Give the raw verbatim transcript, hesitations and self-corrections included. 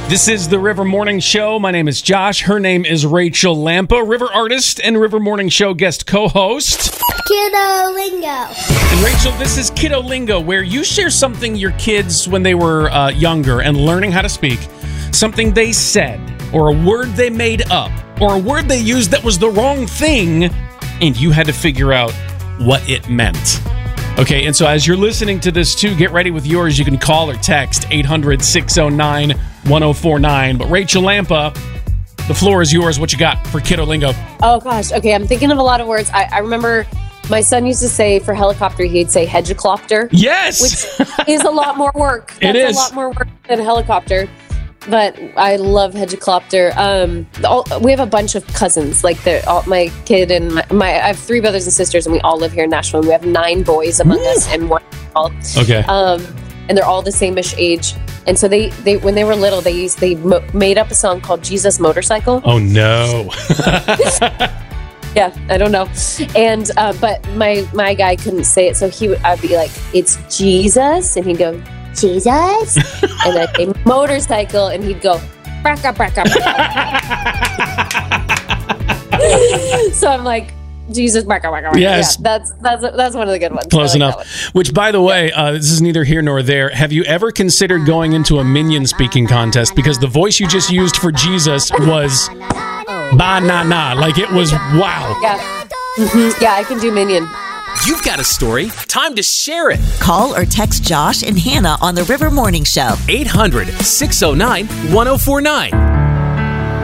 This is the River Morning Show. My name is Josh. Her name is Rachel Lampa, River artist and River Morning Show guest co-host. Kiddo Lingo. And Rachel, this is Kiddo Lingo, where you share something your kids, when they were uh, younger and learning how to speak, something they said, or a word they made up, or a word they used that was the wrong thing, and you had to figure out what it meant. Okay, and so as you're listening to this too, get ready with yours. You can call or text eight hundred, six oh nine, one oh four nine. But Rachel Lampa, the floor is yours. What you got for Kiddo Lingo? Oh gosh, okay, I'm thinking of a lot of words. I, I remember my son used to say for helicopter, he'd say hedgeclopter. Yes! Which is a lot more work. That's It is. a lot more work than a helicopter. But I love hedgecopter. Um, all, we have a bunch of cousins. Like the, all, my kid and my, my, I have three brothers and sisters, and we all live here in Nashville. We have nine boys among Woo. us and one girl. Okay. Um, and they're all the same-ish age. And so they, they when they were little, they used they mo- made up a song called Jesus Motorcycle. Oh, no. Yeah, I don't know. And uh, but my my guy couldn't say it, so he would, I'd be like, "It's Jesus," and he'd go, "Jesus," and I'd say motorcycle, and he'd go, "Bracka bracka bracka." So I'm like, Jesus, bracka bracka bracka. Yes. Yeah, that's that's that's one of the good ones. Close I like enough. Which, by the way, uh, this is neither here nor there. Have you ever considered going into a Minion speaking contest? Because the voice you just used for Jesus was ba-na-na. Like, it was wow. Yeah, mm-hmm. Yeah, I can do Minion. You've got a story. Time to share it. Call or text Josh and Hannah on the River Morning Show. eight hundred, six oh nine, one oh four nine.